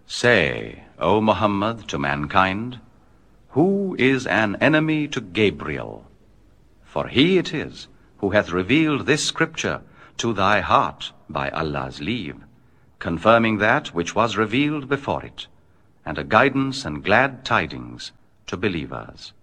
Say, O Muhammad, to mankind, who is an enemy to Gabriel? For he it is who hath revealed this scripture to thy heart by Allah's leave, confirming that which was revealed before it, and a guidance and glad tidings to believers.